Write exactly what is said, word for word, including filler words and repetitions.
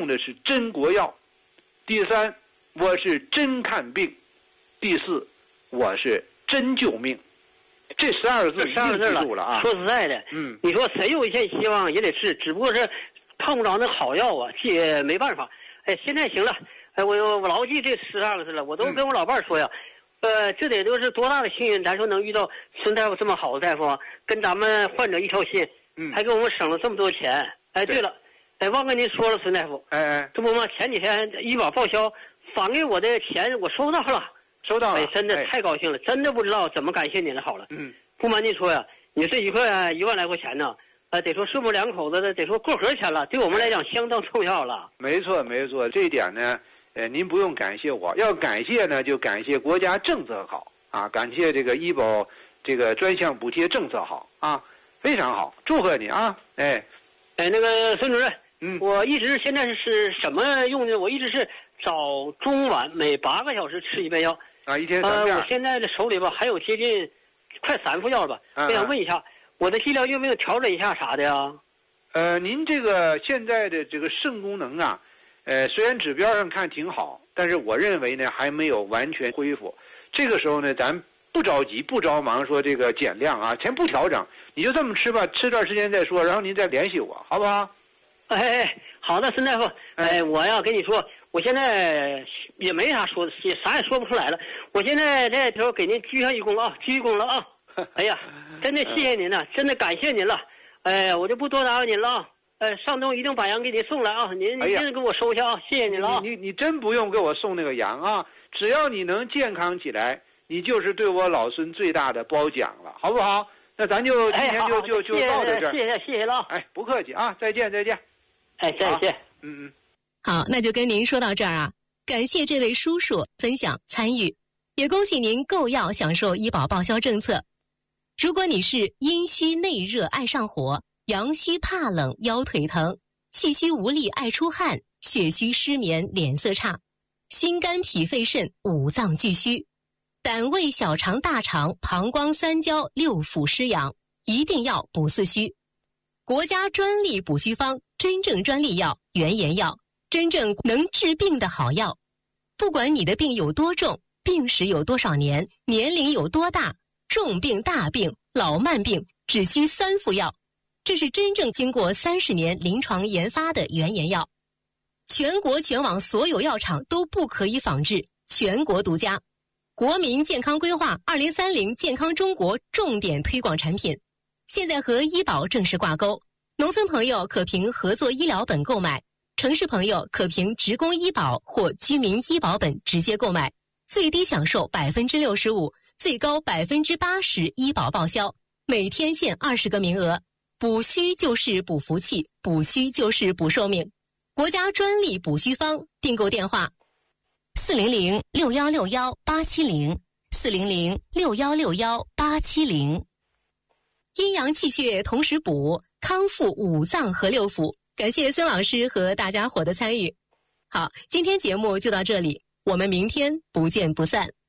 用的是真国药。第三，我是真看病。第四，我是真救命。这十二个字一定记住了啊！ 说实在的， 嗯， 你说谁有一线希望也得治，只不过是碰不着那好药啊，也没办法。哎，现在行了，哎，我我牢记这十二个字了，我都跟我老伴说呀，嗯、呃，这得都是多大的幸运，咱说能遇到孙大夫这么好的大夫啊，跟咱们患者一条心， 嗯， 还给我们省了这么多钱。哎，对了，哎，忘跟您说了，孙大夫， 哎哎， 这不嘛，前几天医保报销返给我的钱我收到了。 收到了， 哎，真的太高兴了，真的不知道怎么感谢您了。好了， 嗯， 不瞒您说呀，你这一块一万来块钱呢，呃，得说顺母两口子的，得说过河钱了，对我们来讲相当重要了。 没错，没错，这一点呢，呃，您不用感谢我，要感谢呢，就感谢国家政策好啊，感谢这个医保这个专项补贴政策好啊，非常好，祝贺你啊，哎， 哎，那个孙主任， 嗯， 我一直现在是什么用的？我一直是早中晚每八个小时吃一遍药。 啊，一天三遍。 呃，我现在的手里吧还有接近快三副药吧，我想问一下，我的剂量有没有调整一下啥的呀？ 呃，您这个现在的这个肾功能啊，呃，虽然指标上看挺好，但是我认为呢还没有完全恢复。这个时候呢，咱不着急，不着忙说这个减量啊，先不调整，你就这么吃吧，吃段时间再说，然后您再联系我，好不好？ 哎，好的，孙大夫，哎，我要跟你说。我现在也没啥说的，也啥也说不出来了。我现在在时候给您鞠上一躬啊，鞠一躬了啊！哎呀，真的谢谢您了，真的感谢您了。哎，我就不多打扰您了啊。呃，上周一定把羊给您送来啊，您一定给我收下啊，谢谢您了啊。 你你你真不用给我送那个羊啊，只要你能健康起来，你就是对我老孙最大的褒奖了，好不好？那咱就今天就、哎、就就到这这儿， 谢谢谢谢了。 哎，不客气啊，再见再见。 哎，再见。 嗯嗯。 好，那就跟您说到这儿啊，感谢这位叔叔分享参与，也恭喜您购药享受医保报销政策。如果你是阴虚内热爱上火，阳虚怕冷腰腿疼，气虚无力爱出汗，血虚失眠脸色差，心肝脾肺肾五脏俱虚，胆胃小肠大肠膀胱三焦六腑失养，一定要补四虚。国家专利补虚方，真正专利药原研药，真正能治病的好药。不管你的病有多重，病史有多少年，年龄有多大，重病大病老慢病只需三副药，这是真正经过三十年临床研发的原研药，全国全网所有药厂都不可以仿制，全国独家。国民健康规划二零三零健康中国重点推广产品，现在和医保正式挂钩，农村朋友可凭合作医疗本购买，城市朋友可凭职工医保或居民医保本直接购买，最低享受百分之六十五，最高百分之八十医保报销，每天限二十个名额。补虚就是补福气，补虚就是补寿命。国家专利补虚方，订购电话：四零零六幺六幺八七零，四零零六幺六幺八七零。阴阳气血同时补，康复五脏和六腑。感谢孙老师和大家伙的参与。好，今天节目就到这里，我们明天不见不散。